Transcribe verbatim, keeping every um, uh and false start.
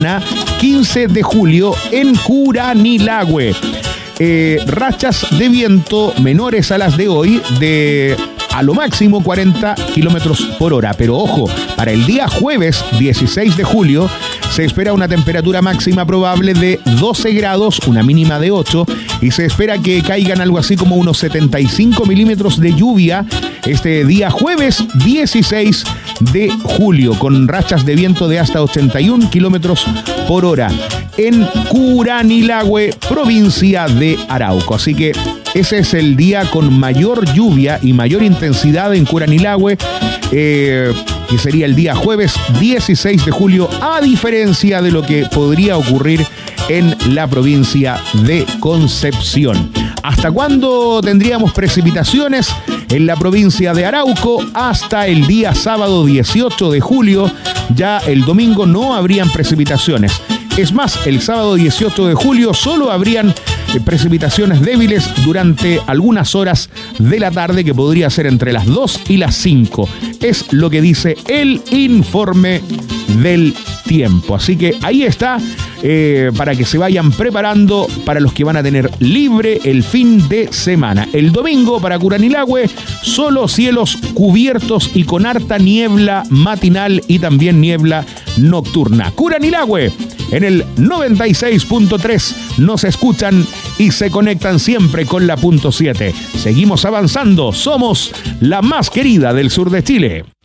quince de julio en Curanilahue. Eh, rachas de viento menores a las de hoy, de a lo máximo cuarenta kilómetros por hora. Pero ojo, para el día jueves dieciséis de julio se espera una temperatura máxima probable de doce grados, una mínima de ocho, y se espera que caigan algo así como unos setenta y cinco milímetros de lluvia este día jueves dieciséis de julio, con rachas de viento de hasta ochenta y un kilómetros por hora en Curanilahue, provincia de Arauco. Así que ese es el día con mayor lluvia y mayor intensidad en Curanilahue, eh, que sería el día jueves dieciséis de julio, a diferencia de lo que podría ocurrir en la provincia de Concepción. ¿Hasta cuándo tendríamos precipitaciones en la provincia de Arauco? Hasta el día sábado dieciocho de julio. Ya el domingo no habrían precipitaciones. Es más, el sábado dieciocho de julio solo habrían precipitaciones débiles durante algunas horas de la tarde, que podría ser entre las dos y las cinco. Es lo que dice el informe del tiempo. Así que ahí está, eh, para que se vayan preparando para los que van a tener libre el fin de semana. El domingo para Curanilahue, solo cielos cubiertos y con harta niebla matinal y también niebla nocturna. Curanilahue, en el noventa y seis punto tres nos escuchan y se conectan siempre con la punto siete. Seguimos avanzando, somos la más querida del sur de Chile.